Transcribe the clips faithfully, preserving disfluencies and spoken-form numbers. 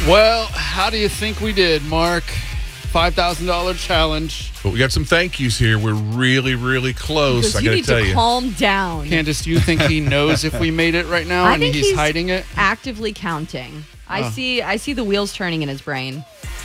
Well, how do you think we did, Mark? five thousand dollars challenge. But we got some thank yous here. We're really, really close. Because I you got to need tell to you. calm down. Candace, do you think he knows if we made it right now I and think he's, he's hiding it? actively counting. I Oh. see. I see the wheels turning in his brain.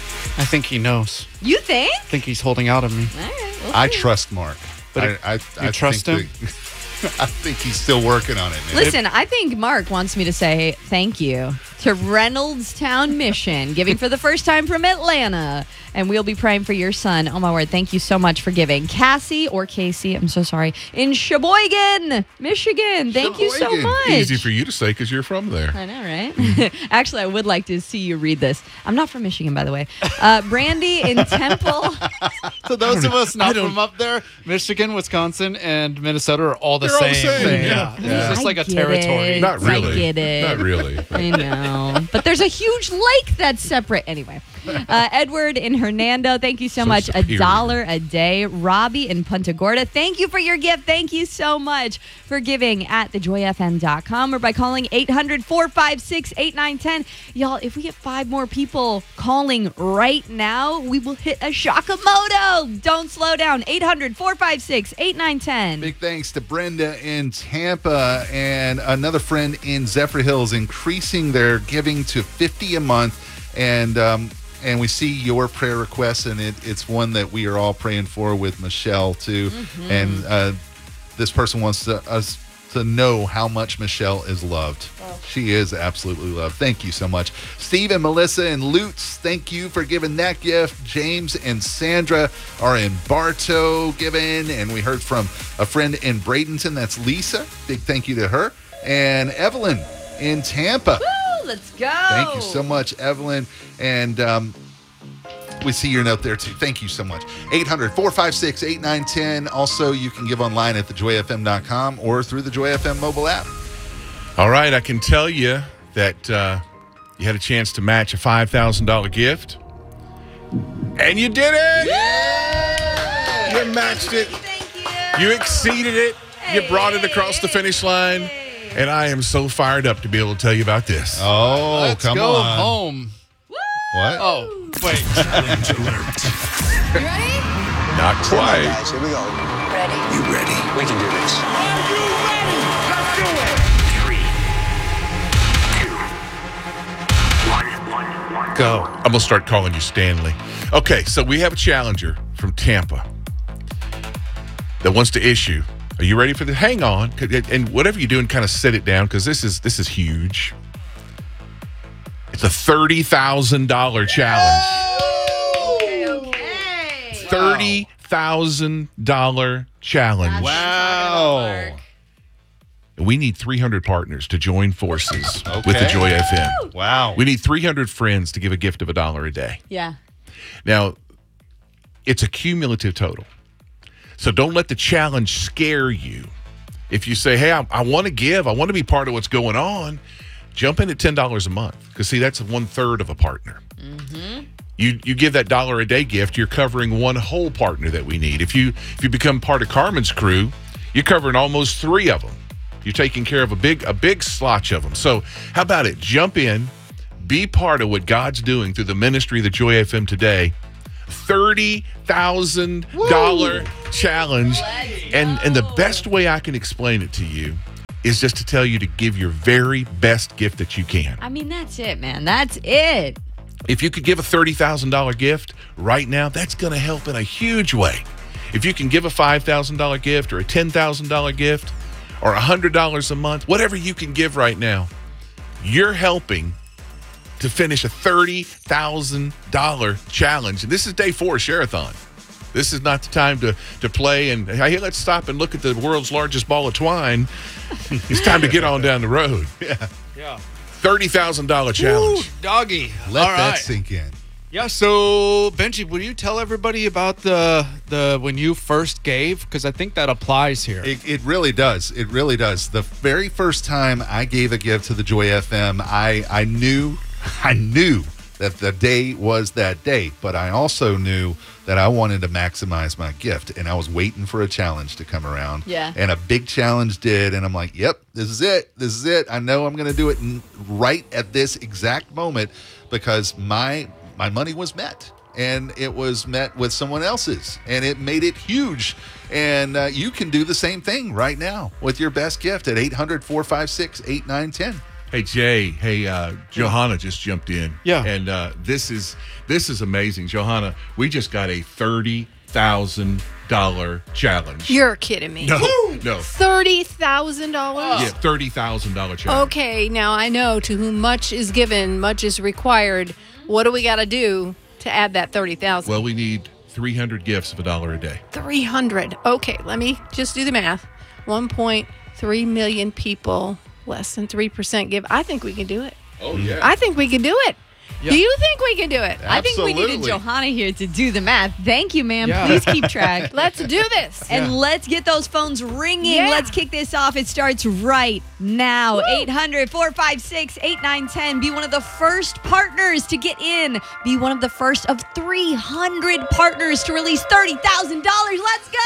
I think he knows. You think? I think he's holding out on me. All right, we'll I see. trust Mark. But I, it- I, you I trust think him? that- I think he's still working on it, man. Listen, I think Mark wants me to say thank you to Reynoldstown Mission, giving for the first time from Atlanta. And we'll be praying for your son. Oh, my word. Thank you so much for giving. Cassie, or Casey, I'm so sorry, in Sheboygan, Michigan. Thank you so Sheboygan. much. Easy for you to say because you're from there. I know, right? Actually, I would like to see you read this. I'm not from Michigan, by the way. Uh, Brandy in Temple. So those of us I not don't- from up there, Michigan, Wisconsin, and Minnesota are all the They're all same. the same, thing. yeah. It's just I like a get territory. it. Not really. I get it. Not really. I know. But there's a huge lake that's separate. Anyway, uh, Edward in Hernando, thank you so, So much. superior. A dollar a day. Robbie in Punta Gorda, thank you for your gift. Thank you so much for giving at the joy f m dot com or by calling eight hundred, four five six, eight nine one zero. Y'all, if we get five more people calling right now, we will hit a Shakamoto. Don't slow down. eight hundred, four five six, eight nine one zero. Big thanks to Brenda in Tampa and another friend in Zephyr Hills increasing their giving to fifty a month. And um, and we see your prayer requests, and it, it's one that we are all praying for with Michelle, too. Mm-hmm. And uh, this person wants to, us to know how much Michelle is loved. Oh. She is absolutely loved. Thank you so much. Steve and Melissa and Lutz, thank you for giving that gift. James and Sandra are in Bartow giving, and we heard from a friend in Bradenton. That's Lisa. Big thank you to her. And Evelyn in Tampa. Woo, let's go. Thank you so much, Evelyn. And um, we see your note there, too. Thank you so much. eight hundred, four five six, eight nine one zero. Also, you can give online at the joy f m dot com or through the Joy F M mobile app. All right, I can tell you that uh, you had a chance to match a five thousand dollars gift. And you did it! You matched it. Thank you. You exceeded it. You brought it across the finish line. And I am so fired up to be able to tell you about this. Oh, Let's come go on. home. What? Oh, wait. Challenge alert. You ready? Not quite. Guys, here we go. Ready. You ready? We can do this. Three, two, one, one, one. Go. I'm going to start calling you Stanley. Okay, so we have a challenger from Tampa that wants to issue. Are you ready for this? Hang on. And whatever you're doing, kind of set it down because this is this is huge. It's a thirty thousand dollars challenge. Okay, okay. thirty thousand dollars challenge. Wow. We need three hundred partners to join forces with the Okay. Joy F M. Wow. We need three hundred friends to give a gift of a dollar a day. Yeah. Now, it's a cumulative total. So don't let the challenge scare you. If you say, hey, I, I want to give, I want to be part of what's going on, jump in at ten dollars a month. Because, see, that's one third of a partner. Mm-hmm. You you give that dollar a day gift, you're covering one whole partner that we need. If you if you become part of Carmen's crew, you're covering almost three of them. You're taking care of a big a big slotch of them. So how about it? Jump in, be part of what God's doing through the ministry of the Joy F M today. thirty thousand dollars challenge. And and the best way I can explain it to you is just to tell you to give your very best gift that you can. I mean, that's it, man. That's it. If you could give a thirty thousand dollars gift right now, that's going to help in a huge way. If you can give a five thousand dollars gift or a ten thousand dollars gift or one hundred dollars a month, whatever you can give right now, you're helping to finish a thirty thousand dollars challenge. And this is day four of Share-a-thon. This is not the time to, to play and, hey, let's stop and look at the world's largest ball of twine. It's time to get on down the road. Yeah. Yeah. thirty thousand dollars challenge. Ooh, doggy. Let All that right. sink in. Yeah, so Benji, will you tell everybody about the the when you first gave? Because I think that applies here. It, it really does. It really does. The very first time I gave a gift to the Joy F M, I I knew, I knew that the day was that day. But I also knew that I wanted to maximize my gift, and I was waiting for a challenge to come around. Yeah. And a big challenge did, and I'm like, yep, this is it. This is it. I know I'm going to do it n- right at this exact moment because my my money was met. And it was met with someone else's, and it made it huge. And uh, you can do the same thing right now with your best gift at eight hundred, four five six, eight nine one zero. Hey Jay, hey uh, Johanna just jumped in. Yeah. and uh, this is this is amazing, Johanna. We just got a thirty thousand dollar challenge. You're kidding me. no, no, thirty thousand dollars? yeah, thirty thousand dollar challenge. Okay, now I know to whom much is given, much is required. What do we got to do to add that thirty thousand? Well, we need three hundred gifts of a dollar a day. three hundred. Okay, let me just do the math. one point three million people, less than three percent give. I think we can do it. Oh yeah. I think we can do it. Yeah. Do you think we can do it? I think we needed Absolutely. Johanna here to do the math. Thank you, ma'am. Yeah. Please keep track. Let's do this. And let's get those phones ringing. Yeah. Let's kick this off. It starts right now. eight hundred, four five six, eight nine one zero. Be one of the first partners to get in. Be one of the first of three hundred partners to release thirty thousand dollars. Let's go.